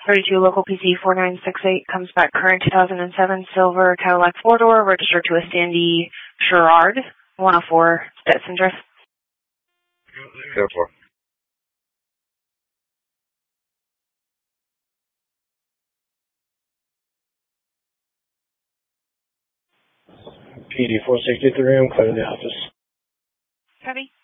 32 local PC 4968 comes back current 2007 silver Cadillac 4-door registered to a Sandy Sherrard 104 Stetson Drive. 4. PD 463, I'm clearing the office. Copy.